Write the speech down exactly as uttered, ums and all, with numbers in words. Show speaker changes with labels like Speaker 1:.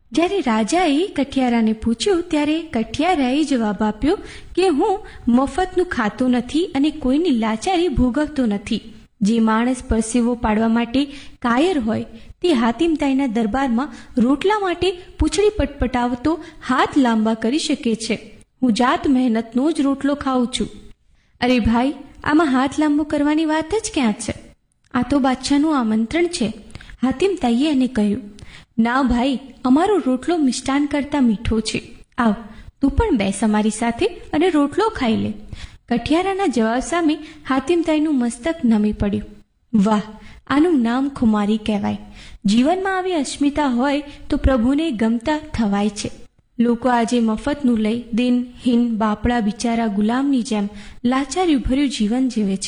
Speaker 1: જ્યારે રાજાએ કઠિયારાને પૂછ્યું ત્યારે કઠિયારાએ જવાબ આપ્યો કે હું મફતનું ખાતો નથી અને કોઈની લાચારી ભોગવતો નથી. જે માણસ પરસેવો પાડવા માટે કાયર હોય તે હાતિમતાઈના દરબારમાં રોટલા માટે પૂંછડી પટપટાવતો હાથ લાંબા કરી શકે છે. હું જાત મહેનતનો જ રોટલો ખાઉં છું. અરે ભાઈ, આમાં હાથ લાંબો કરવાની વાત જ ક્યાં છે? આ તો બાદશાહનું આમંત્રણ છે. હાતિમતાઈએ એને કહ્યું, ના ભાઈ, અમારો રોટલો મિષ્ટાન કરતાં મીઠો છે. આવ, તું પણ બેસ અમારી સાથે અને રોટલો ખાઈ લે. કઠિયારાના જવાબ સામે હાતિમતાઈનું મસ્તક નમી પડ્યું. વાહ, આનું નામ ખુમારી કહેવાય. જીવનમાં આવી અસ્મિતા હોય તો પ્રભુને ગમતા થવાય છે. લોકો આજે મફતનું લઈ દિન હીન બાપડા બિચારા ગુલામની જેમ લાચારી ભર્યું જીવન જીવે છે.